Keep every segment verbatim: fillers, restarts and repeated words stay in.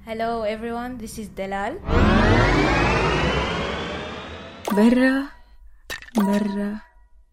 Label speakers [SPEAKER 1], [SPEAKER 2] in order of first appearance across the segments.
[SPEAKER 1] Hello everyone, this is Delal.
[SPEAKER 2] برا برا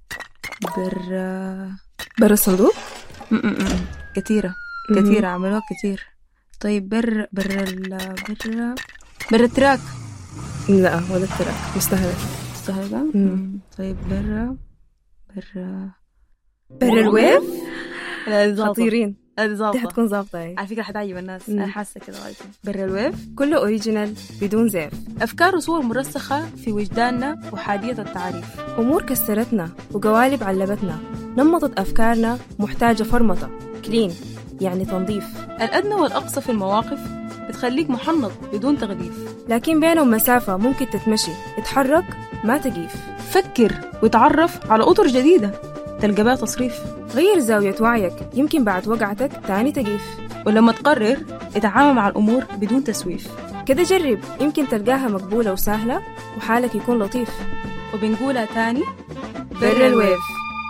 [SPEAKER 2] برا برا الصندوق. م-م-م. كثيرة كثيرة عملوها كثير. طيب برا برا ال برا برا التراك.
[SPEAKER 3] لا ولا التراك مستهلة
[SPEAKER 2] مستهلة. طيب برا برا
[SPEAKER 3] برا الويف.
[SPEAKER 2] خطيرين.
[SPEAKER 3] دي حتكون ظابطة.
[SPEAKER 2] على فكرة حتعجب الناس. أنا حاسة كده غالبا. برا الويف
[SPEAKER 3] كله أوريجينال بدون زيف.
[SPEAKER 2] أفكار وصور مرسخة في وجداننا وحادية التعريف.
[SPEAKER 3] أمور كسرتنا وقوالب علبتنا. نمطت أفكارنا محتاجة فرمطة. كلين يعني تنظيف.
[SPEAKER 2] الأدنى والأقصى في المواقف بتخليك محنط بدون تغليف،
[SPEAKER 3] لكن بينهم مسافة ممكن تتمشي. اتحرك ما تقيف.
[SPEAKER 2] فكر وتعرف على أطر جديدة تلقى بها تصريف.
[SPEAKER 3] غير زاوية وعيك يمكن بعد وقعتك تاني تقيف.
[SPEAKER 2] ولما تقرر اتعامل مع الأمور بدون تسويف.
[SPEAKER 3] كده جرب يمكن تلقاها مقبولة وسهلة وحالك يكون لطيف.
[SPEAKER 2] وبنقولها تاني
[SPEAKER 3] برا الويف.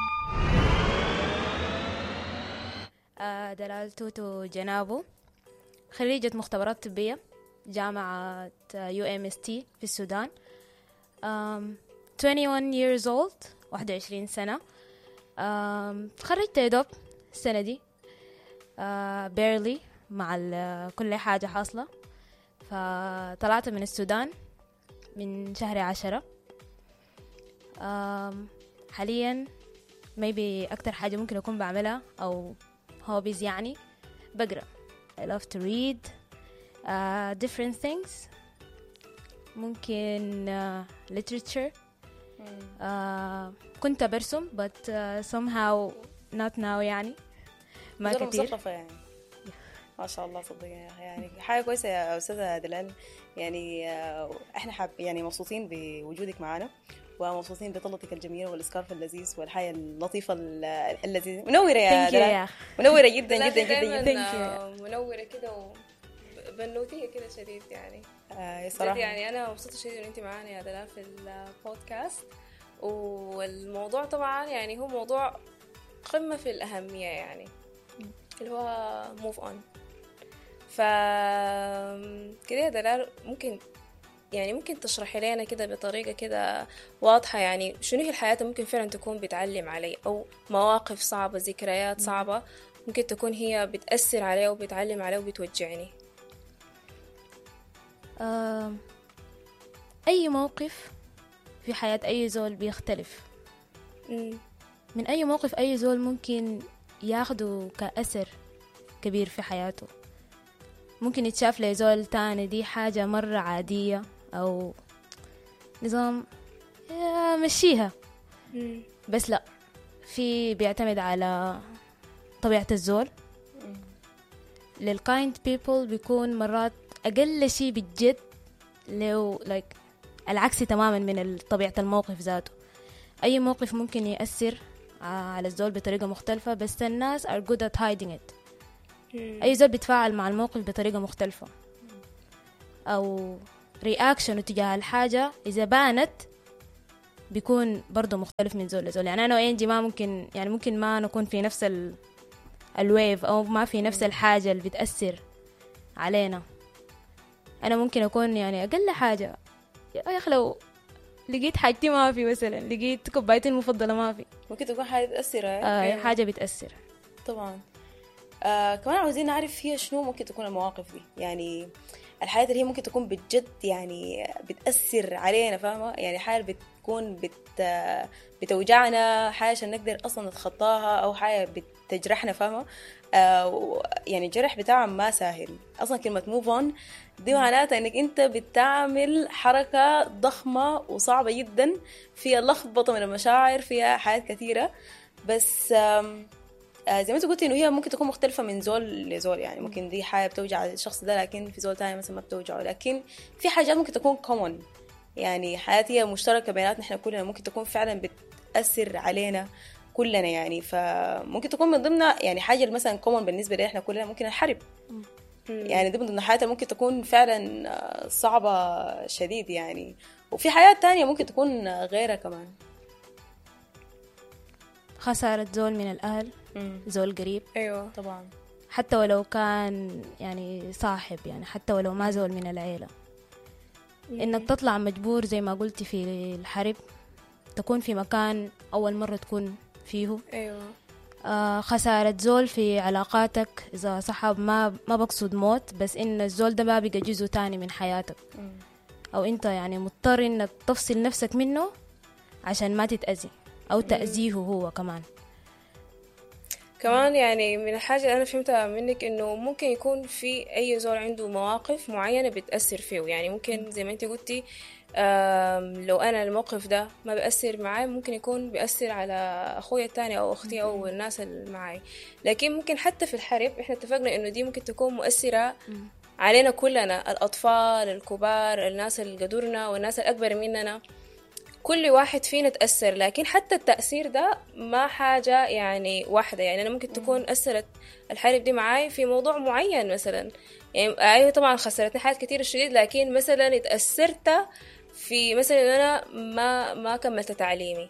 [SPEAKER 1] آه دلال توتو جنابو، خريجة مختبرات طبية جامعة يو إم إس تي في السودان. um, واحد وعشرين years old، واحد وعشرين سنة. um, تخرجت يا دوب السنة دي uh, barely مع كل حاجة حاصلة. فطلعت من السودان من شهر عشرة. um, حاليا maybe أكتر حاجة ممكن أكون بعملها أو hobbies يعني بقرأ. I love to read uh, different things. ممكن uh, literature. uh, كنت برسم but uh, somehow not now يعني ما كتير.
[SPEAKER 4] مثقفة يعني. ما شاء الله صدق يعني حاجة كويسة يا أستاذة دلال. يعني احنا حاب يعني مبسوطين بوجودك معنا ومبسوطين بطلتك الجميلة والسكارف اللذيذ والحياة اللطيفة اللذيذة. منورة يا دلال، منورة جدا جدا جدا
[SPEAKER 5] جدا. منورة كده وبنوتية كده شديد يعني.
[SPEAKER 4] آه صراحة
[SPEAKER 5] يعني أنا مبسوطة شديد إن أنت معانا يا دلال في البودكاست. والموضوع طبعا يعني هو موضوع قمة في الأهمية يعني اللي هو move on. ف كده يا دلال ممكن يعني ممكن تشرحي لنا كده بطريقة كده واضحة يعني شنو هي الحياة ممكن فعلا تكون بتعلم علي أو مواقف صعبة ذكريات صعبة ممكن تكون هي بتأثر علي وبتعلم علي وبتوجعني.
[SPEAKER 1] آه، أي موقف في حياة أي زول بيختلف.
[SPEAKER 5] م.
[SPEAKER 1] من أي موقف أي زول ممكن ياخده كأثر كبير في حياته. ممكن يتشاف لزول تاني دي حاجة مرة عادية أو نظام مشيها.
[SPEAKER 5] م.
[SPEAKER 1] بس لا، في بيعتمد على طبيعة الزول. للكايند بيبل بيكون مرات أقل شيء بالجد لو like العكس تماما من طبيعة الموقف ذاته. أي موقف ممكن يأثر على الزول بطريقة مختلفة بس الناس are good at hiding it. أي زول بيتفاعل مع الموقف بطريقة مختلفة أو رياكشن تجاه الحاجة إذا بانت بيكون برضو مختلف من زول لزول. يعني أنا وإنجي ما ممكن يعني ممكن ما نكون في نفس ال الويف أو ما في نفس الحاجة اللي بتأثر علينا. أنا ممكن أكون يعني أقل حاجة يا أخي لو لقيت حاجتي ما في مثلا لقيت كوبايتي المفضلة ما في
[SPEAKER 4] ممكن تكون حاجة تأثر.
[SPEAKER 1] آه حاجة بتأثر
[SPEAKER 4] طبعا. آه كمان عاوزين نعرف هي شنو ممكن تكون المواقف دي يعني الحياة اللي هي ممكن تكون بجد يعني بتأثر علينا فاهمة يعني حاجة بتكون بت بتوجعنا حاجة عشان نقدر أصلا نتخطاها أو حاجة بتجرحنا فاهمة. آه يعني الجرح بتاعها ما سهل أصلا. كلمة move on دي معناتها إنك أنت بتعمل حركة ضخمة وصعبة جدا فيها لخبطة من المشاعر فيها حاجات كثيرة. بس آم آه زي ما انت قلتي انه هي ممكن تكون مختلفه من زول لزول يعني ممكن دي حاجه بتوجع الشخص ده لكن في زول تاني مثلا ما بتوجعه. لكن في حاجات ممكن تكون common يعني حياتي مشتركه بيناتنا احنا كلنا ممكن تكون فعلا بتاثر علينا كلنا يعني. فممكن تكون من ضمنها يعني حاجه مثلا common بالنسبه لنا احنا كلنا ممكن الحرب يعني دي من ضمن حياتنا ممكن تكون فعلا صعبه شديد يعني. وفي حياة تانية ممكن تكون غيرها كمان.
[SPEAKER 1] خسارة زول من الأهل.
[SPEAKER 4] مم.
[SPEAKER 1] زول قريب.
[SPEAKER 5] أيوة
[SPEAKER 4] طبعا.
[SPEAKER 1] حتى ولو كان يعني صاحب، يعني حتى ولو ما زول من العيلة. إنك تطلع مجبور زي ما قلتي في الحرب، تكون في مكان أول مرة تكون فيه.
[SPEAKER 5] أيوة.
[SPEAKER 1] آه خسارة زول في علاقاتك إذا صحاب، ما ما بقصد موت، بس إن الزول ده ما بقى جزء تاني من حياتك، أو أنت يعني مضطر إنك تفصل نفسك منه عشان ما تتأذي أو تأذيه هو كمان.
[SPEAKER 5] كمان يعني من الحاجة اللي أنا فهمتها منك إنه ممكن يكون في أي زول عنده مواقف معينة بتأثر فيه، يعني ممكن زي ما أنت قلتي لو أنا الموقف ده ما بيأثر معي ممكن يكون بيأثر على أخويا التاني أو أختي أو الناس اللي معي. لكن ممكن حتى في الحرب إحنا اتفقنا إنه دي ممكن تكون مؤثرة علينا كلنا، الأطفال، الكبار، الناس اللي قدرنا والناس الأكبر مننا، كل واحد فينا تأثر. لكن حتى التأثير ده ما حاجة يعني واحدة، يعني أنا ممكن تكون أثرت الحرب دي معاي في موضوع معين مثلا، يعني أيوة طبعا خسرتني حاجات كتير شديد، لكن مثلا اتأثرت في مثلا أنا ما ما كملت تعليمي،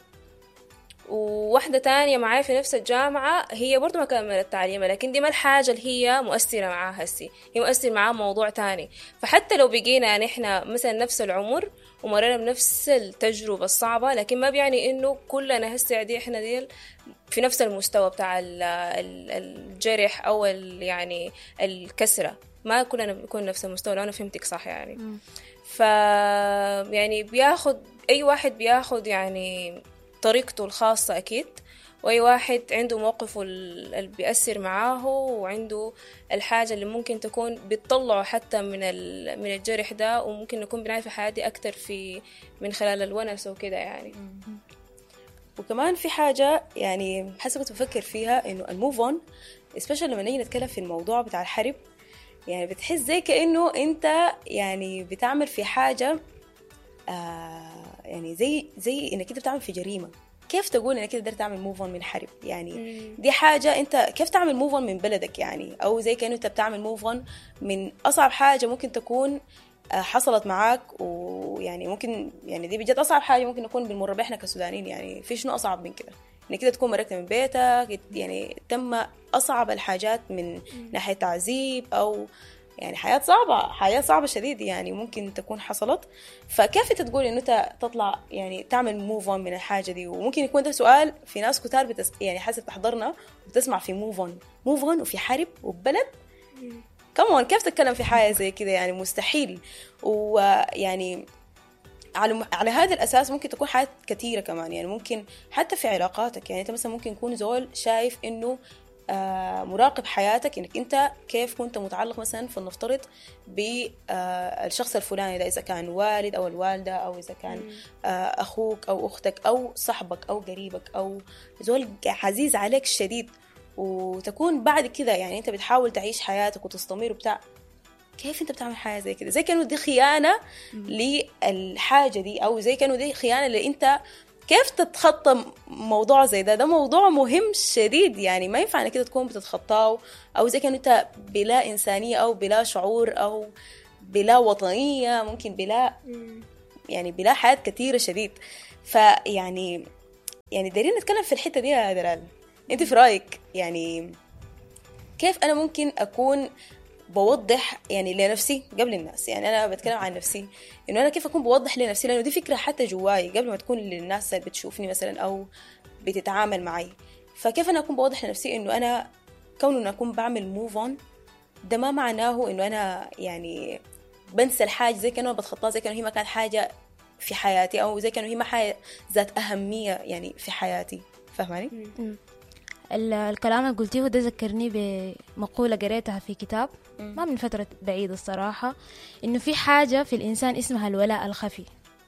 [SPEAKER 5] وواحدة تانية معاي في نفس الجامعة هي برضو ما كملت تعليمها، لكن دي ما الحاجة اللي هي مؤثرة معاها هسي، هي مؤثر معاها موضوع تاني. فحتى لو بقينا نحنا مثلا نفس العمر ومرينا بنفس التجربة الصعبة، لكن ما بيعني إنه كلنا هسي عادي إحنا ديل في نفس المستوى بتاع الجرح أو يعني الكسرة، ما كلنا بنكون نفس المستوى لو أنا فهمتك صح يعني. م. ف يعني بياخد أي واحد بياخد يعني طريقته الخاصة أكيد، وأي واحد عنده موقفه اللي بيأثر معاه وعنده الحاجة اللي ممكن تكون بتطلعه حتى من من الجرح ده، وممكن نكون بنعرف في حياتي أكتر في من خلال الونس وكده يعني.
[SPEAKER 4] وكمان في حاجة يعني حسب كنت بفكر فيها، إنه الموف أون especially لما نيجي نتكلم في الموضوع بتاع الحرب، يعني بتحس زي كأنه أنت يعني بتعمل في حاجة آه يعني زي زي إنك أنت بتعمل في جريمة. كيف تقول انك قدرت تعمل موف اون من حرب؟ يعني مم. دي حاجه انت كيف تعمل موف اون من بلدك يعني، او زي كانه انت بتعمل موف اون من اصعب حاجه ممكن تكون حصلت معاك، ويعني ممكن يعني دي بجد اصعب حاجه ممكن نكون بنمر بها احنا كسودانيين. يعني في شنو اصعب من كده انك كده تكون مركت من بيتك، يعني تم اصعب الحاجات من مم. ناحيه تعذيب او يعني حياة صعبة، حياة صعبة شديد يعني ممكن تكون حصلت. فكيف انت تقول انه انت تطلع يعني تعمل موف اون من الحاجة دي؟ وممكن يكون ده سؤال في ناس كتار بتس... يعني حسب تحضرنا وبتسمع في موف اون موف اون وفي حرب وبلد كمان، كيف تتكلم في حاجة زي كده؟ يعني مستحيل. ويعني على على هذا الأساس ممكن تكون حاجات كتيرة كمان، يعني ممكن حتى في علاقاتك، يعني انت مثلا ممكن يكون زول شايف انه آه مراقب حياتك، انك انت كيف كنت متعلق مثلا فلنفترض بالشخص آه الفلاني ده، اذا كان والد او الوالده او اذا كان آه اخوك او اختك او صاحبك او قريبك او زول عزيز عليك شديد، وتكون بعد كده يعني انت بتحاول تعيش حياتك وتستمر وبتاع. كيف انت بتعمل حاجه زي كده؟ زي كانه دي خيانه للحاجه دي، او زي كانه دي خيانه اللي انت كيف تتخطى موضوع زي ده؟ ده موضوع مهم شديد، يعني ما ينفع انك كده تكون بتتخطاه، او زي كان انت بلا انسانيه او بلا شعور او بلا وطنيه، ممكن بلا يعني بلا حياه كثيره شديد. فيعني يعني دايرين نتكلم في الحته دي يا دلال، انت في رايك يعني كيف انا ممكن اكون بوضح يعني لنفسي قبل الناس؟ يعني أنا بتكلم عن نفسي، إنه أنا كيف أكون بوضح لنفسي، لأنه دي فكرة حتى جواي قبل ما تكون للناس اللي بتشوفني مثلا أو بتتعامل معي. فكيف أنا أكون بوضح لنفسي إنه أنا كونه أن أكون بعمل موف أون ده ما معناه إنه أنا يعني بنسى الحاجة زي كأنه بتخطاها، زي كأنه هي ما كانت حاجة في حياتي، أو زي كأنه هي ما حاجة ذات أهمية يعني في حياتي. فهماني؟
[SPEAKER 1] الكلام اللي قلتيه ده ذكرني بمقولة قريتها في كتاب ما من فترة بعيدة الصراحة، إنه في حاجة في الإنسان اسمها الولاء الخفي.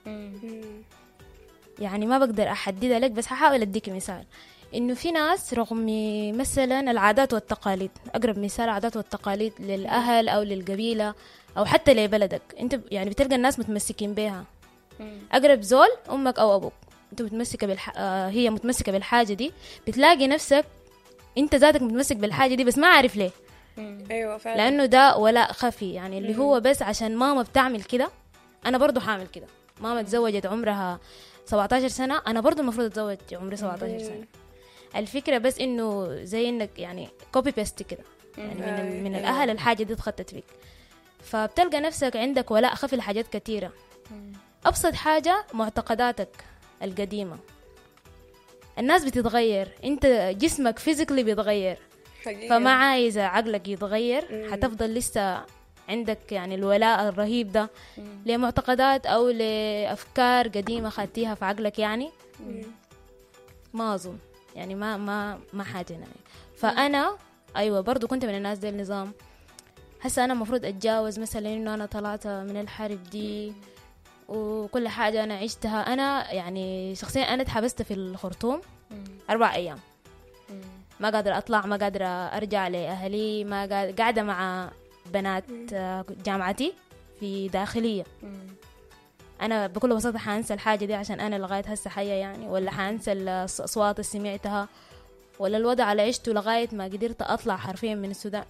[SPEAKER 1] يعني ما بقدر أحددها لك، بس هحاول أديك مثال. إنه في ناس رغم مثلا العادات والتقاليد، أقرب مثال العادات والتقاليد للأهل أو للقبيلة أو حتى لبلدك، أنت يعني بتلقى الناس متمسكين بها. أقرب زول أمك أو أبوك، أنت متمسكة بالح... آه هي متمسكة بالحاجة دي، بتلاقي نفسك أنت ذاتك متمسك بالحاجة دي بس ما عارف ليه.
[SPEAKER 5] أيوة فعلا.
[SPEAKER 1] لأنه ده ولاء خفي، يعني اللي هو بس عشان ماما بتعمل كده أنا برضو حامل كده. ماما تزوجت عمرها سبعة عشر سنة، أنا برضو المفروض أتزوج عمري سبعة عشر سنة. الفكرة بس إنه زي إنك يعني كوبي بيست كده، يعني من, ال- من الأهل الحاجة دي اتخطت فيك، فبتلقى نفسك عندك ولاء خفي لحاجات كتيرة. أبسط حاجة معتقداتك القديمة، الناس بتتغير، انت جسمك فيزيكلي بيتغير، فما عايزة عقلك يتغير، حتفضل لسه عندك يعني الولاء الرهيب ده لمعتقدات أو لأفكار قديمة خدتيها في عقلك يعني. ما أظن يعني ما ما ما حاجة يعني. فأنا أيوة برضو كنت من الناس دي النظام، هسا أنا مفروض أتجاوز مثلا إنه أنا طلعت من الحرب دي وكل حاجة أنا عشتها. أنا يعني شخصيا أنا اتحبست في الخرطوم أربع أيام، ما قادرة أطلع، ما قادرة أرجع لأهلي، ما قادرة، قاعدة مع بنات جامعتي في داخلية. أنا بكل بساطة حانسى الحاجة دي عشان أنا لغاية هسه حية يعني، ولا حانسى الأصوات اللي سمعتها، ولا الوضع اللي عشته لغاية ما قدرت أطلع حرفيا من السودان.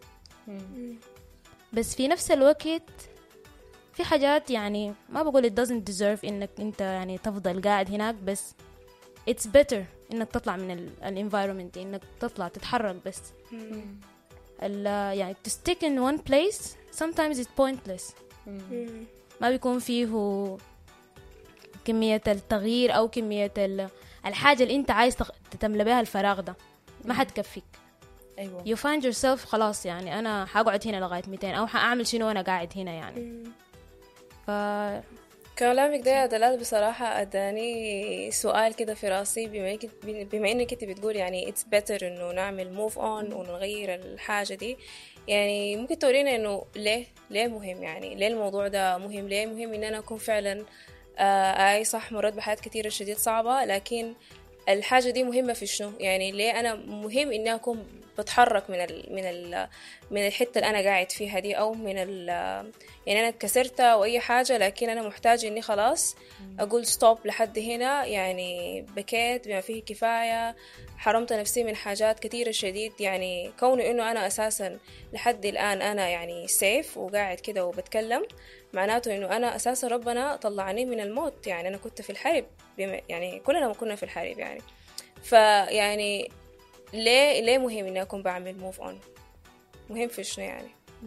[SPEAKER 1] بس في نفس الوقت في حاجات يعني ما بقول it doesn't deserve إنك أنت يعني تفضل قاعد هناك، بس it's better إنك تطلع من ال environment، إنك تطلع تتحرك. بس ال يعني to stick in one place sometimes it's pointless. ما بيكون فيه كمية التغيير أو كمية الحاجة اللي أنت عايز تملى بها الفراغ ده، ما حتكفيك.
[SPEAKER 4] أيوة.
[SPEAKER 1] you find yourself خلاص يعني أنا حقعد هنا لغاية مئتين أو حأعمل شنو وأنا قاعد هنا يعني. ف
[SPEAKER 5] كلامك ده يا دلال بصراحة أداني سؤال كده في راسي، بما, بما إنك كنت بتقول يعني it's better إنه نعمل move on ونغير الحاجة دي، يعني ممكن تورينا إنه ليه ليه مهم، يعني ليه الموضوع ده مهم، ليه مهم إن أنا أكون فعلا آه أي صح مرات بحياة كتيرة شديد صعبة، لكن الحاجة دي مهمة في شنو؟ يعني ليه أنا مهم إني أكون بتحرك من ال من ال من الحتة اللي أنا قاعد فيها دي، أو من ال يعني أنا كسرتها أو أي حاجة، لكن أنا محتاج إني خلاص أقول ستوب لحد هنا، يعني بكيت بما فيه كفاية، حرمت نفسي من حاجات كتيرة شديد. يعني كوني إنه أنا أساسا لحد الآن أنا يعني سيف وقاعد كده وبتكلم، معناته إنه أنا أساسا ربنا طلعني من الموت. يعني أنا كنت في الحرب، يعني كلنا ما كنا في الحرب يعني. فيعني ليه ليه مهم إني أكون بعمل موف أون؟ مهم في شنو يعني؟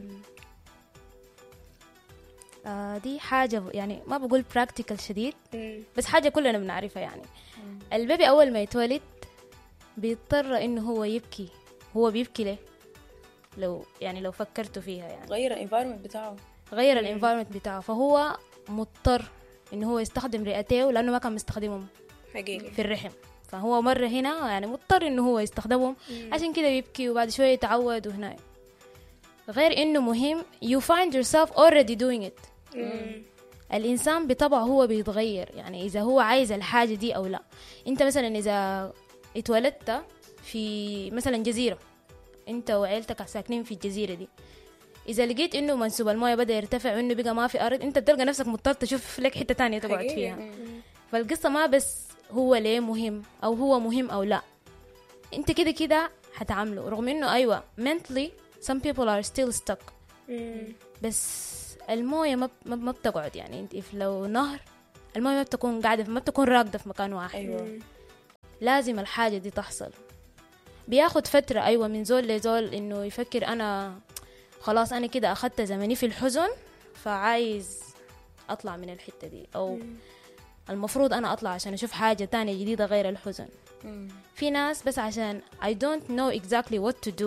[SPEAKER 1] آه دي حاجة يعني ما بقول براكتيكال شديد،
[SPEAKER 5] مم.
[SPEAKER 1] بس حاجة كلنا بنعرفها يعني. مم. البيبي أول ما يتولد بيضطر إنه هو يبكي. هو بيبكي ليه؟ لو يعني لو فكرتوا فيها يعني
[SPEAKER 4] غير الانفايرمنت بتاعه،
[SPEAKER 1] غير الانفايرمنت بتاعه، فهو مضطر إنه هو يستخدم رئتيه لأنه ما كان مستخدمهم
[SPEAKER 5] حقيقي
[SPEAKER 1] في الرحم، فهو مرة هنا يعني مضطر إنه هو يستخدمهم. مم. عشان كده يبكي وبعد شوية يتعود وهنا. غير إنه مهم you find yourself already doing it. مم. الإنسان بطبعه هو بيتغير، يعني إذا هو عايز الحاجة دي أو لا. أنت مثلا إذا اتولدت في مثلا جزيرة، أنت وعيلتك ساكنين في الجزيرة دي، إذا لقيت إنه منسوب المويه بدأ يرتفع وإنه بقى ما في أرض، أنت بتلقى نفسك مضطر تشوف لك حتة تانية تقعد فيها. مم. فالقصة ما بس هو ليه مهم أو هو مهم أو لا، أنت كده كده هتعامله. رغم إنه أيوة mentally some people are still stuck. مم. بس المويه ما ما بتقعد، يعني انت لو نهر المويه ما بتكون قاعده، ما بتكون راكده في مكان واحد. أيوة. لازم الحاجه دي تحصل، بياخد فتره ايوه من زول لزول انه يفكر انا خلاص انا كده اخدت زمني في الحزن فعايز اطلع من الحته دي، او مم. المفروض انا اطلع عشان اشوف حاجه تانية جديده غير الحزن. مم. في ناس بس عشان I don't know exactly what to do،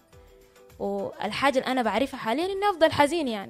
[SPEAKER 1] والحاجه اللي انا بعرفها حاليا اني افضل حزين يعني.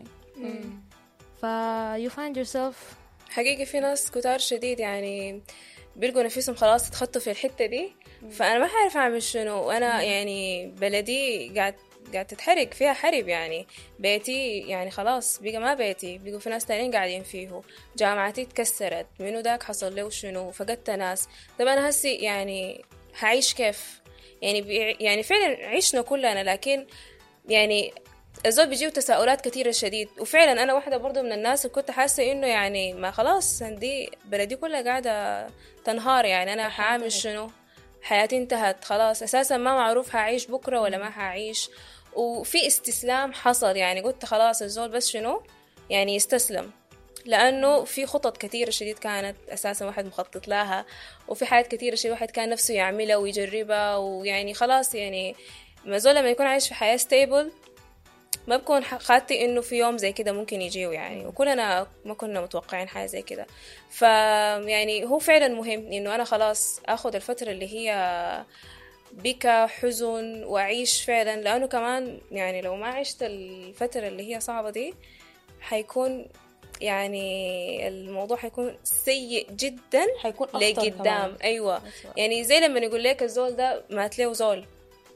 [SPEAKER 1] ف you find yourself.
[SPEAKER 5] حقيقي في ناس كتار شديد يعني بيلقوا نفسهم خلاص اتخطوا في الحتة دي، فأنا ما عارف أعمل شنو. وأنا يعني بلدي قاعد قاعد تتحرق فيها حرب، يعني بيتي يعني خلاص بقى ما بيتي، بقوا في ناس تانيين قاعدين فيه، جامعتي تكسرت، منو داك حصل له شنو، فقدت ناس. طب أنا هسي يعني هعيش كيف؟ يعني يعني فعلا عشنا كلنا، لكن يعني الزول بيجيو تساؤلات كتيرة شديد. وفعلا أنا واحدة برضو من الناس اللي كنت حاسة إنه يعني ما خلاص عندي بلدي كلها قاعدة تنهار، يعني أنا حعمل شنو؟ حياتي انتهت خلاص، أساسا ما معروف هعيش بكرة ولا ما هعيش. وفي استسلام حصل، يعني قلت خلاص الزول بس شنو يعني يستسلم، لأنه في خطط كتيرة شديد كانت أساسا واحد مخطط لها، وفي حاجات كتيرة شديد واحد كان نفسه يعملها ويجربها، ويعني خلاص يعني ما زول لما يكون عايش في حياة ستيبل ما بكون خاطي انه في يوم زي كده ممكن يجيه يعني، وكلنا ما كنا متوقعين حاجة زي كده. ف يعني هو فعلا مهم انه انا خلاص اخذ الفترة اللي هي بكى حزن واعيش فعلا، لانه كمان يعني لو ما عشت الفترة اللي هي صعبة دي حيكون يعني الموضوع حيكون سيء جدا،
[SPEAKER 4] حيكون
[SPEAKER 5] لقدام. ايوه يعني زي لما يقول لك الزول ده مات له زول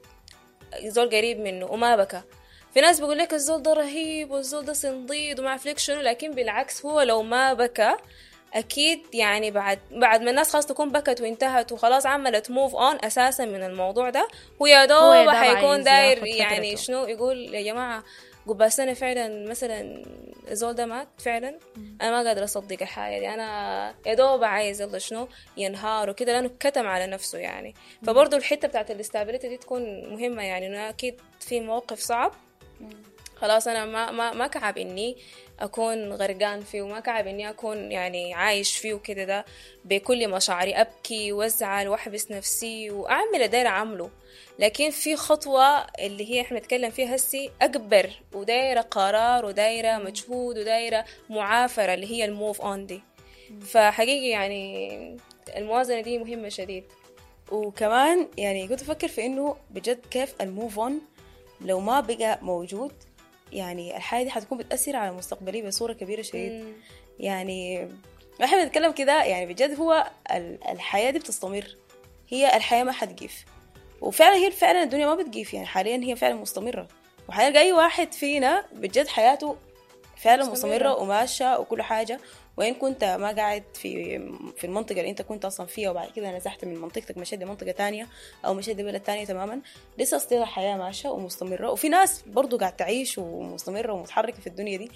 [SPEAKER 5] زول قريب منه وما بكى، في ناس بيقول لك الزول ده رهيب والزول ده صنديد وما عارف لك شنو، لكن بالعكس هو لو ما بكى اكيد يعني بعد بعد ما الناس خلاص تكون بكت وانتهت وخلاص عملت موف اون اساسا من الموضوع ده، هو يا دوب حيكون داير يعني شنو يقول يا جماعه قبل أنا فعلا مثلا الزول ده مات فعلا، انا ما قادر اصدق الحاجه دي، انا يا دوب عايز يلا شنو ينهار وكده لانه كتم على نفسه يعني. فبرضه الحته بتاعت الاستابيليتي دي تكون مهمه، يعني انه اكيد في موقف صعب خلاص انا ما ما ما كعب اني اكون غرقان فيه وما كعب اني اكون يعني عايش فيه وكده، ده بكل مشاعري ابكي وازعل واحبس نفسي واعمل داير اعمله. لكن في خطوه اللي هي احنا نتكلم فيها هسي اكبر ودايره قرار ودايره مجهود ودايره معافره اللي هي الموف اون دي. فحقيقي يعني الموازنه دي مهمه شديد.
[SPEAKER 4] وكمان يعني كنت افكر في انه بجد كيف الموف اون لو ما بقى موجود، يعني الحياة دي حتكون بتأثر على مستقبلي بصورة كبيرة شديد. يعني احنا بنتكلم كده يعني بجد هو الحياة دي بتستمر، هي الحياة ما حتقيف، وفعلا هي فعلا الدنيا ما بتقيف، يعني حاليا هي فعلا مستمرة، وحاليا أي واحد فينا بجد حياته فعلا مستمرة, مستمرة وماشية وكل حاجة. وإن كنت ما قاعد في في المنطقة اللي أنت كنت أصلا فيها وبعد كده نزحت من منطقتك مشيت لمنطقة تانية أو مشيت لبلد تانية تماما، لسه أصلا الحياة ماشية ومستمرة، وفي ناس برضو قاعد تعيش ومستمرة ومتحركة في الدنيا دي.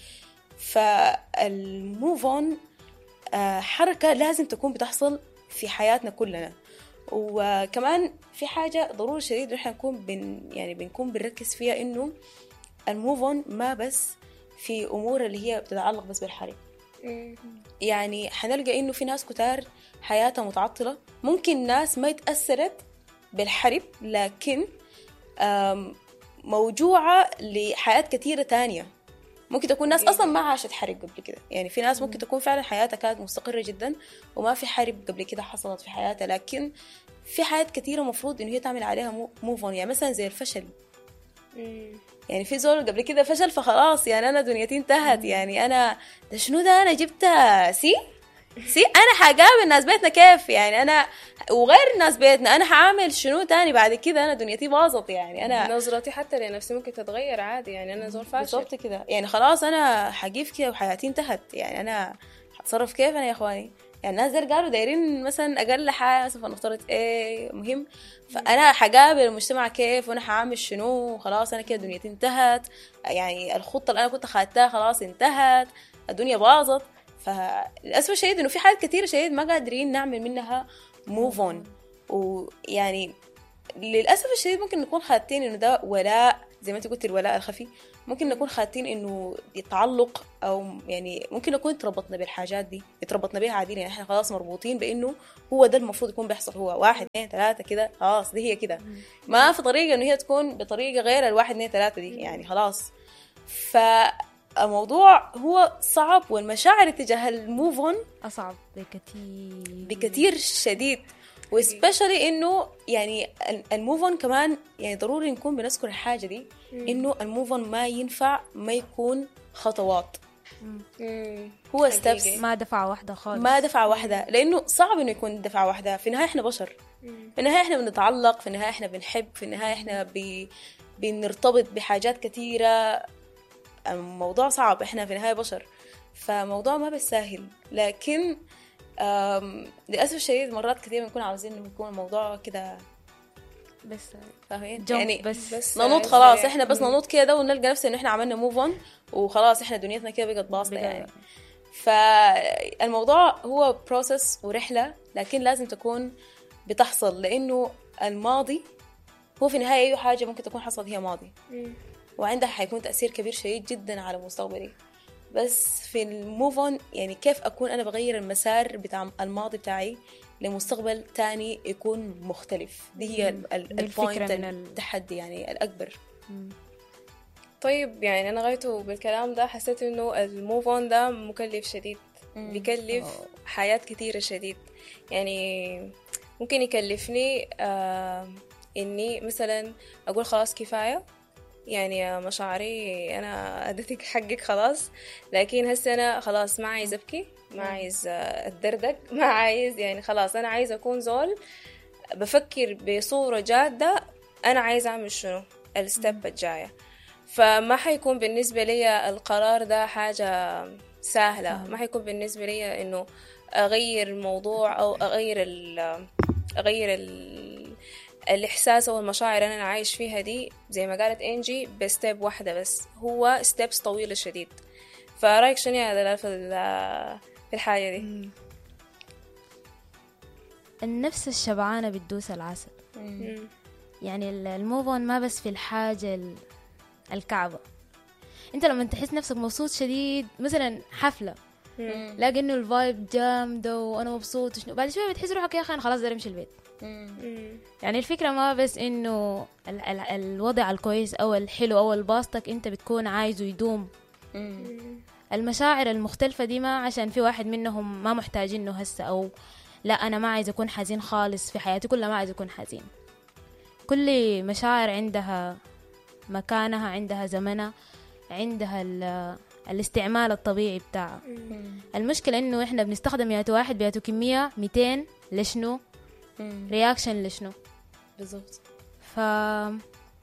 [SPEAKER 4] فالموف اون حركة لازم تكون بتحصل في حياتنا كلنا. وكمان في حاجة ضروري شديد نحن نكون بن يعني بنكون بنركز فيها، إنه الموف اون ما بس في أمور اللي هي بتتعلق بس بالحرب. يعني حنلقى إنه في ناس كتار حياتها متعطلة، ممكن ناس ما يتأثرت بالحرب لكن موجوعة لحياة كتيرة تانية. ممكن تكون ناس أصلا ما عاشت حرب قبل كده، يعني في ناس ممكن تكون فعلا حياتها كانت مستقرة جدا وما في حرب قبل كده حصلت في حياتها، لكن في حياة كتيرة مفروض إنه هي تعمل عليها موف اون. يعني مثلا زي الفشل، يعني في زول قبل كده فشل فخلاص يعني أنا دنيتي انتهت، يعني أنا ده شنو ده أنا جبتها سي سي أنا حقابل ناس بيتنا كيف، يعني أنا وغير ناس بيتنا أنا حعمل شنو تاني بعد كده، أنا دنيتي باظت، يعني أنا
[SPEAKER 5] نظرتي حتى لنفسي ممكن تتغير عادي، يعني أنا زول فاشل
[SPEAKER 4] بالضبط كده، يعني خلاص أنا حقيف كده وحياتي انتهت، يعني أنا حتصرف كيف أنا يا إخواني. يعني الناس دي قالوا دايرين مثلا أقل حاجة مثلا فنفترض إيه مهم، فأنا حقابل المجتمع كيف وأنا حعمل شنو، خلاص أنا كده دنيتي انتهت، يعني الخطة اللي أنا كنت خدتها خلاص انتهت، الدنيا باظت. فللأسف الشديد إنه في حاجات كتيرة شديد ما قادرين نعمل منها موف اون. ويعني للأسف الشديد ممكن نكون خاتين إنه ده ولاء، زي ما أنت قلت الولاء الخفي، ممكن نكون خاتين إنه يتعلق، أو يعني ممكن نكون تربطنا بالحاجات دي تربطنا بيها عادي، يعني إحنا خلاص مربوطين بإنه هو ده المفروض يكون بيحصل، هو واحد اثنين ثلاثة كده خلاص دي هي كده، ما في طريقة إنه هي تكون بطريقة غير الواحد اثنين ثلاثة دي، يعني خلاص. فالموضوع هو صعب، والمشاعر تجاه الموف اون
[SPEAKER 1] أصعب بكتير
[SPEAKER 4] بكتير شديد، وسبيشالي إنه يعني الموف اون كمان يعني ضروري نكون بنذكر الحاجة دي، إنه الموف اون ما ينفع ما يكون خطوات، هو ستبس،
[SPEAKER 1] ما دفعة واحدة خالص،
[SPEAKER 4] ما دفعة واحدة، لأنه صعب إنه يكون دفعة واحدة. في النهاية إحنا بشر، في النهاية إحنا بنتعلق، في النهاية إحنا بنحب، في النهاية إحنا بي بنرتبط بحاجات كتيرة. الموضوع صعب، إحنا في النهاية بشر، فموضوع ما بالساهل. لكن للأسف الشديد مرات كثير بنكون عاوزين إنه يكون الموضوع كده
[SPEAKER 1] بس
[SPEAKER 4] فاهمين،
[SPEAKER 1] يعني
[SPEAKER 4] بس, بس ننوض خلاص، إحنا بس ننوض كده ونلقى نفسنا إن إحنا عملنا موف اون وخلاص إحنا دنيتنا كده بقت باصة يعني. فالموضوع هو بروسس ورحلة، لكن لازم تكون بتحصل، لأنه الماضي هو في النهاية أي حاجة ممكن تكون حصلت هي ماضي، وعندها حيكون تأثير كبير شديد جدا على مستقبلي. بس في الموف اون يعني كيف اكون انا بغير المسار بتاع الماضي بتاعي لمستقبل تاني يكون مختلف. دي هي البوينت التحدي يعني الأكبر.
[SPEAKER 5] طيب يعني أنا غايته بالكلام ده حسيت إنه الموف اون ده مكلف شديد، بيكلف حياة كتيرة شديد. يعني ممكن يكلفني آه إني مثلا أقول خلاص كفاية، يعني مشاعري أنا أدتك حقك خلاص، لكن هسه أنا خلاص ما عايز أبكي، ما عايز أتدردق، ما عايز يعني خلاص أنا عايز أكون زول بفكر بصورة جادة أنا عايز أعمل شنو الستيب الجاية. فما حيكون بالنسبة لي القرار ده حاجة سهلة، ما حيكون بالنسبة لي إنه أغير الموضوع أو أغير ال أغير ال الإحساس أو المشاعر أنا عايش فيها دي زي ما قالت إنجي بستيب واحدة بس، هو ستيبس طويلة شديد. فرأيك شنو هذا في في الحاجة دي؟
[SPEAKER 1] النفس الشبعانة بتدوس العسل. يعني الموفون ما بس في الحاجة الكعبة. انت لما تحس نفسك مبسوط شديد مثلا حفلة لاقي انه الفايب جامدة وانا مبسوط شنو، بعد شوية بتحس روحك يا اخي انا خلاص داير امشي البيت. يعني الفكرة ما بس انه ال- ال- الوضع الكويس او الحلو او الباسطك انت بتكون عايزه يدوم. المشاعر المختلفة دي ما عشان في واحد منهم ما محتاجينه هسه، او لا انا ما عايز اكون حزين خالص في حياتي كلها، ما عايز اكون حزين. كل مشاعر عندها مكانها، عندها زمنها، عندها الاستعمال الطبيعي بتاعها. المشكلة انه احنا بنستخدم ياتو واحد بياتو كمية ميتين لشنو رياكشن لشنو
[SPEAKER 4] بالضبط.
[SPEAKER 1] فما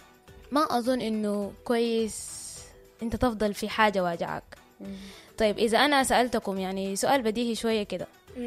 [SPEAKER 1] اظن انه كويس انت تفضل في حاجة واجعك. طيب اذا انا سألتكم يعني سؤال بديهي شوية كده،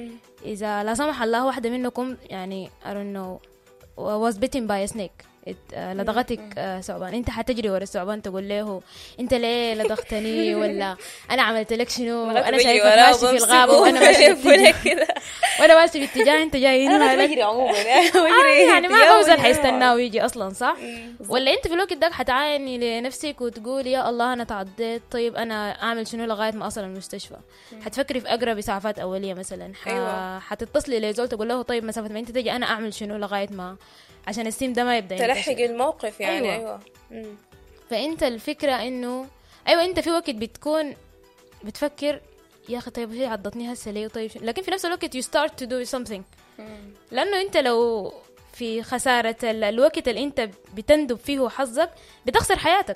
[SPEAKER 1] اذا لا سمح الله واحدة منكم يعني I don't know was bitten by a snake، لدغتك ثعبان، انت حتجري ورا الثعبان تقول له انت ليه لدغتني ولا انا عملت لك شنو، انا شايفك ماشي في الغابه وانا ماشي في وانا ماشي في اتجاه انت جاي هنا،
[SPEAKER 4] انا بجري عموما
[SPEAKER 1] يعني ما اوزن حيستناه ويجي اصلا صح. ولا انت في الوقت ده حتعايني لنفسك وتقول يا الله انا تعضيت، طيب انا اعمل شنو لغايه ما اصل المستشفى؟ حتفكري في اقرب اسعافات اوليه مثلا، حتتصلي لزول تقول له طيب مسافه ما انت تجي انا اعمل شنو لغايه ما عشان السيم ده ما يبدأ
[SPEAKER 5] تلحق الموقف يعني. أيوة,
[SPEAKER 1] أيوة. فأنت الفكرة إنه أيوة أنت في وقت بتكون بتفكر يا أخي طيب هي عضتني هسه ليه، طيب لكن في نفس الوقت you start to do something. لأنه أنت لو في خسارة الوقت اللي أنت بتندب فيه حظك بتخسر حياتك.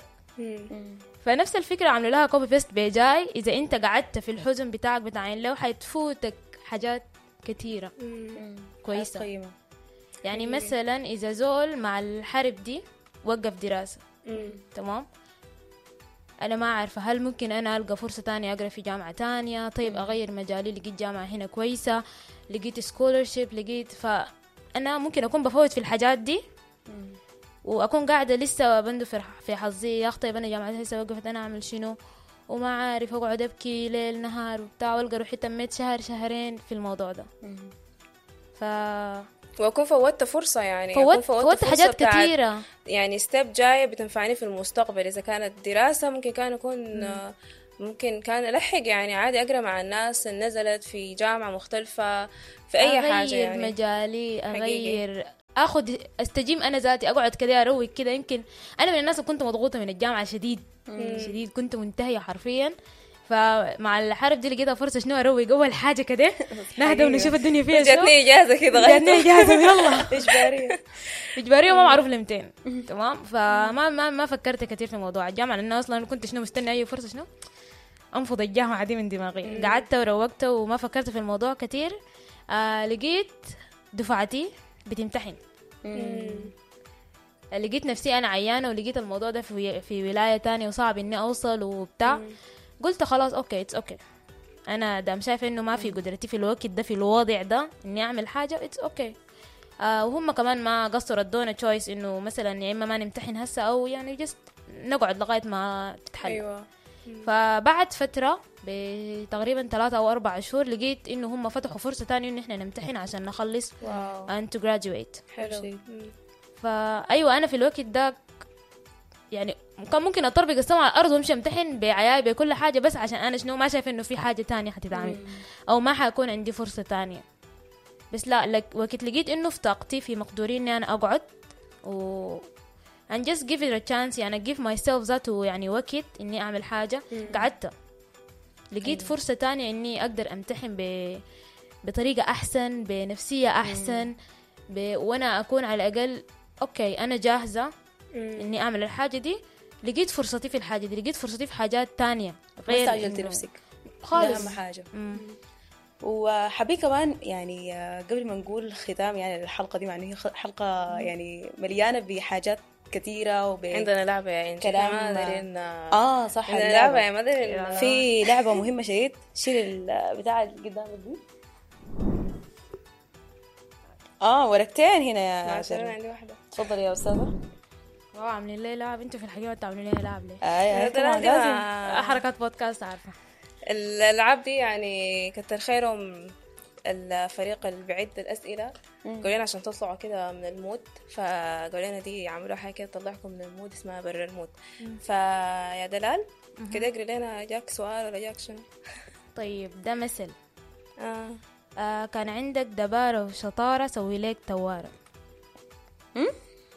[SPEAKER 1] فنفس الفكرة عملوا لها كوبي بيست بيجاي، إذا أنت قعدت في الحزن بتاعك بتاعين له حيتفوتك حاجات كتيرة كويسة.
[SPEAKER 4] قيمة.
[SPEAKER 1] يعني مم. مثلا إذا زول مع الحرب دي وقف دراسة مم. تمام، أنا ما أعرف هل ممكن أنا ألقى فرصة تانية أقرأ في جامعة تانية، طيب مم. أغير مجالي، لقيت جامعة هنا كويسة، لقيت سكولرشيب، لقيت، فأنا ممكن أكون بفوت في الحاجات دي مم. وأكون قاعدة لسه بندفر في حظي يا أخي طيب أنا جامعة لسه وقفت أنا أعمل شنو، وما عارف أقعد أبكي ليل نهار وبتاع، والقى روحي تميت شهر شهرين في الموضوع ده. مم. ف
[SPEAKER 5] وأكون فوتت فرصة يعني
[SPEAKER 1] فوت فوت حاجات كثيرة
[SPEAKER 5] يعني ستيب جاية بتنفعني في المستقبل. إذا كانت دراسة ممكن كان يكون مم. ممكن كان ألحق يعني عادي أقرأ مع الناس اللي نزلت في جامعة مختلفة في أي
[SPEAKER 1] أغير
[SPEAKER 5] حاجة يعني
[SPEAKER 1] مجالي أغير حقيقي. أخذ أستجيم أنا ذاتي أقعد كده أروق كده. يمكن أنا من الناس اللي كنت مضغوطة من الجامعة شديد مم. شديد، كنت منتهية حرفيا، فمع الحرب دي لقيتها فرصة شنو أروق أول حاجة كده نهدى ونشوف الدنيا فيها شنو.
[SPEAKER 5] جاتني إجازة كده
[SPEAKER 1] جاتني إجازة يلا
[SPEAKER 5] إجبارية
[SPEAKER 1] إجبارية ما معروف لمتين تمام. فما ما ما فكرت كثير في موضوع الجامعة لأنه أصلا كنت شنو مستني أي فرصة شنو أنفض الجامعة دي من دماغي. قعدت وروقت وما فكرت في الموضوع كثير. آه لقيت دفعتي بتمتحن، لقيت نفسي أنا عيانة ولقيت الموضوع ده في في ولاية تانية وصعب إني أوصل وبتاع. قلت خلاص اوكي اتس اوكي انا دام شايفه انه ما في قدرتي في الوقت ده في الوضع ده اني اعمل حاجه اتس اوكي. آه وهم كمان ما قصروا ادونا تشويس انه مثلا يا اما ما نمتحن هسه او يعني جست نقعد لغايه ما تتحل.
[SPEAKER 5] أيوة.
[SPEAKER 1] فبعد فتره بتقريبا ثلاثة او اربع شهور لقيت انه هم فتحوا فرصه تانية انه احنا نمتحن عشان نخلص and to graduate.
[SPEAKER 5] حلو.
[SPEAKER 1] فايوه انا في الوقت ده يعني كان ممكن اطربق السما على الارض وامشي امتحن بعياي بكل حاجه بس عشان انا شنو ما شايف انه في حاجه تانية حتتعمل او ما حيكون عندي فرصه تانية. بس لا لك وقت لقيت انه في طاقتي في مقدوري اني انا اقعد و and just give it a chance يعني give myself ذاته يعني وقت اني اعمل حاجه. قعدت لقيت فرصه تانية اني اقدر امتحن ب... بطريقه احسن بنفسيه احسن ب... وانا اكون على الاقل اوكي انا جاهزه اني اعمل الحاجه دي. لقيت فرصتي في الحاجه دي لقيت فرصتي في حاجات تانية
[SPEAKER 4] غير ما استعجلتي نفسك
[SPEAKER 1] خالص.
[SPEAKER 4] اهم حاجه. وحبي كمان يعني قبل ما نقول ختام يعني الحلقه دي مع انه هي حلقه يعني مليانه بحاجات كثيره وب
[SPEAKER 5] عندنا لعبه يعني
[SPEAKER 4] كلام
[SPEAKER 5] ما دارين
[SPEAKER 4] اه صح
[SPEAKER 5] عندنا لعبه يعني ما دارين
[SPEAKER 4] في لعبه مهمه شديد. شيل البتاع اللي قدامك دي. اه ورقتين هنا يا
[SPEAKER 5] شيرين. عندي واحده.
[SPEAKER 4] تفضلي يا استاذه.
[SPEAKER 1] واو عاملين لي لعب انتوا في الحقيقه بتعملوا لي لعب ليه؟
[SPEAKER 4] اي اي طبعا لازم
[SPEAKER 1] حركات بودكاست عارفه.
[SPEAKER 5] الالعاب دي يعني كتر خيرهم الفريق اللي بيعد الاسئله قالوا لنا عشان تطلعوا كده من المود فقالوا لنا دي يعملوا حاجه كده تطلعكم من المود اسمها برر المود. فيا دلال كده اقري لنا جاك سؤال ولا جاك شنو؟
[SPEAKER 1] طيب ده مثل
[SPEAKER 5] آه.
[SPEAKER 1] آه كان عندك دبارة وشطارة سوي لك توارة.
[SPEAKER 4] امم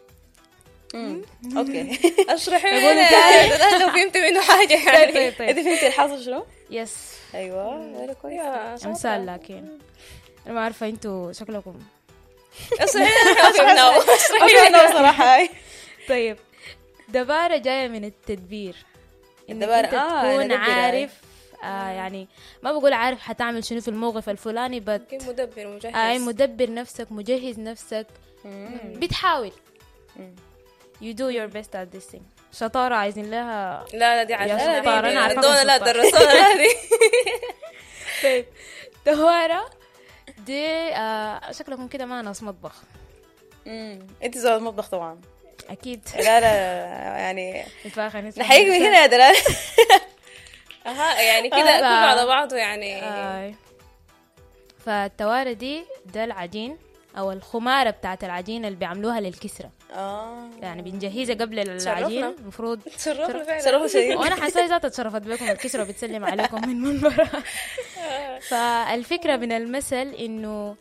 [SPEAKER 4] امم اوكي
[SPEAKER 5] اشرحي لنا لو فهمت منه حاجه يعني.
[SPEAKER 1] طيب طيب
[SPEAKER 4] انت فهمتي الحاصل شنو؟
[SPEAKER 1] يس
[SPEAKER 4] ايوه ولا كويس
[SPEAKER 1] امثال لكن انا ما عارفه انتوا شكلكم
[SPEAKER 5] اشرحي لنا فهمناه اشرحي
[SPEAKER 4] لنا صراحه.
[SPEAKER 1] طيب دبارة جايه من التدبير.
[SPEAKER 4] الدبارة
[SPEAKER 1] انت
[SPEAKER 4] آه
[SPEAKER 1] تكون عارف آه يعني ما بقول عارف حتعمل شنو في الموقف الفلاني بس
[SPEAKER 5] مدبر مجهز.
[SPEAKER 1] اي مدبر نفسك مجهز نفسك بتحاول. you do your best at this thing. شطارة عايزين لها
[SPEAKER 5] لا لا دي عايزة
[SPEAKER 1] شطارة أنا عارفة
[SPEAKER 5] دونا لا درسونا هذه.
[SPEAKER 1] طيب دوارة دي آه شكلكم كده ما ناس مطبخ.
[SPEAKER 4] امم انت زوج المطبخ طبعا
[SPEAKER 1] اكيد.
[SPEAKER 4] لا لا يعني
[SPEAKER 1] نحييك
[SPEAKER 4] من هنا يا دلال.
[SPEAKER 5] اها يعني كده كله على بعضه يعني.
[SPEAKER 1] آه. فالتوارة دي ده العجين او الخمارة بتاعت العجين اللي بيعملوها للكسرة.
[SPEAKER 4] اه
[SPEAKER 1] يعني بنجهزها قبل العجين المفروض
[SPEAKER 5] تشرفنا فعلا
[SPEAKER 4] تشرفنا شديد.
[SPEAKER 1] وانا حاسه ذات اتشرفت بكم الكسرة بتسلم عليكم من منبرها. فالفكرة من المثل انه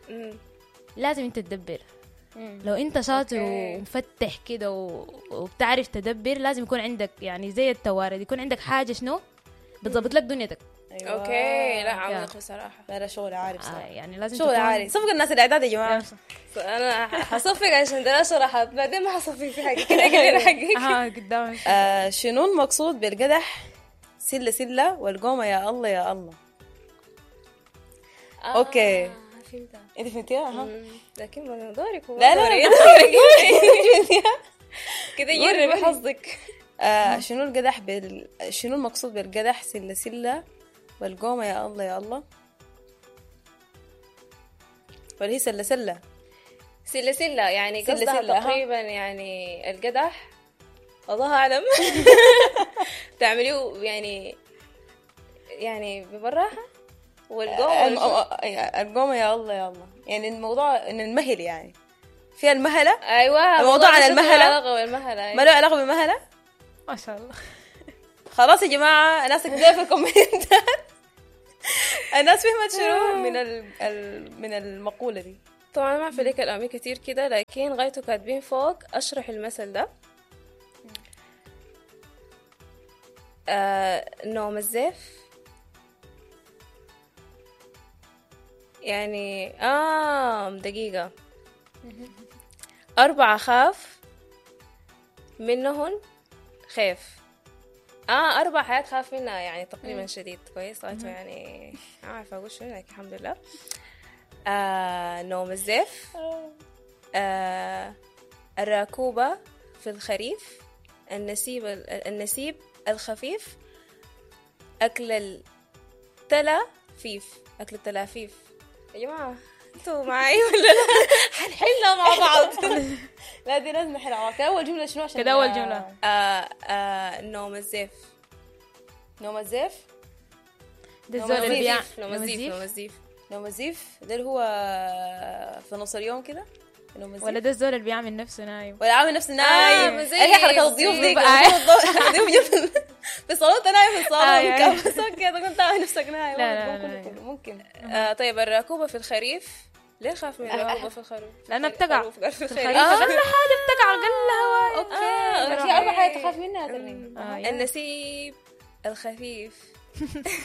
[SPEAKER 1] لازم انت تدبر. لو انت شاطر ومفتح كده وبتعرف تدبر لازم يكون عندك يعني زي التوارد يكون عندك حاجة شنو بتضبط لك دنيتك.
[SPEAKER 5] أيوة. اوكي لا عميق بصراحه.
[SPEAKER 4] لا لا شغل عالي بصراحه.
[SPEAKER 1] آه يعني لازم
[SPEAKER 4] شغل عالي. صفق الناس الاعداد يا جماعه.
[SPEAKER 5] انا حصفق عشان ده شرحت بعدين ما حصفق في حاجه كده كده حقيقي.
[SPEAKER 1] اه قدام.
[SPEAKER 4] آه شنو المقصود بالقدح سله سله والقومه يا الله يا الله.
[SPEAKER 5] آه
[SPEAKER 4] اوكي
[SPEAKER 5] فهمتها.
[SPEAKER 4] انت فهمتيها؟ ها
[SPEAKER 5] لكن ما دورك
[SPEAKER 4] لا لا
[SPEAKER 5] كده يرمي حظك.
[SPEAKER 4] آه شنو القدح بال... شنو المقصود بالقدح سله سله والقومه يا الله يا الله ولا هي سله سله
[SPEAKER 5] سله سله يعني
[SPEAKER 4] سلة
[SPEAKER 5] قصدها
[SPEAKER 4] سلة
[SPEAKER 5] تقريبا يعني القدح الله اعلم تعمليه يعني يعني ببراحه والقومه
[SPEAKER 4] القومه يا الله يا الله يعني الموضوع ان المهل يعني فيها المهله.
[SPEAKER 5] ايوه
[SPEAKER 4] الموضوع عن المهله
[SPEAKER 5] والمهله
[SPEAKER 4] ما له علاقه بالمهله.
[SPEAKER 1] ما شاء الله.
[SPEAKER 4] خلاص يا جماعه الناس كده في الكومنتات الناس فهمت شنو من ال... من المقوله دي.
[SPEAKER 5] طبعا ما في لك الامي كتير كده لكن غايته كاتبين فوق اشرح المثل ده. آه نوم الزيف يعني آه دقيقة أربعة خاف منهن خيف. آه أربع حياة خاف منها يعني تقريبا شديد كويس غايته يعني ما عارفة أقول شو لكن الحمد لله. آه نوم الزيف آه الراكوبة في الخريف النسيب النسيب الخفيف أكل التلافيف أكل التلافيف. يا جماعة انتوا معي ولا لا؟ حنحلها مع بعض.
[SPEAKER 4] لا دي لازم نحلها مع بعض. أول جملة شنو عشان
[SPEAKER 1] كده أول جملة
[SPEAKER 5] آه آه نوم الزيف
[SPEAKER 4] نوم الزيف
[SPEAKER 1] ده الزول اللي بيع
[SPEAKER 5] نوم الزيف نوم الزيف
[SPEAKER 4] نوم الزيف ده اللي هو في نص اليوم كده
[SPEAKER 1] ولا ده الزول اللي بيعمل نفسه نايم
[SPEAKER 4] ولا عامل نفسه نايم.
[SPEAKER 5] آه، زي-
[SPEAKER 4] هي حركة الضيوف
[SPEAKER 5] زي-
[SPEAKER 4] دي
[SPEAKER 1] آه.
[SPEAKER 4] الضيوف جنب في الصالون، انت نايم في
[SPEAKER 1] آه،
[SPEAKER 4] الصالون
[SPEAKER 1] يعني.
[SPEAKER 4] كم بس كده كنت عامل نفسك نايم.
[SPEAKER 1] لا، لا،
[SPEAKER 4] ممكن
[SPEAKER 1] لا،
[SPEAKER 4] يكون- ممكن
[SPEAKER 5] آه طيب الركوبة في الخريف ليه خاف من الركوبة في الخريف؟
[SPEAKER 1] لأنها بتقع
[SPEAKER 5] الخروف قال في
[SPEAKER 1] الخريف
[SPEAKER 5] الخريف.
[SPEAKER 1] أقل حاجة بتقع أقل هواء.
[SPEAKER 5] اوكي
[SPEAKER 4] في أربع حاجات تخاف منها تاني.
[SPEAKER 1] آه، يعني.
[SPEAKER 5] النسيب الخفيف